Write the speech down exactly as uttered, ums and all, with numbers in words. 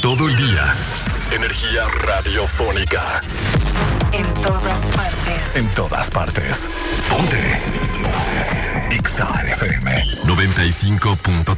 todo el día. Energía radiofónica. En todas partes. En todas partes. Ponte. Ponte. X A F M noventa y cinco punto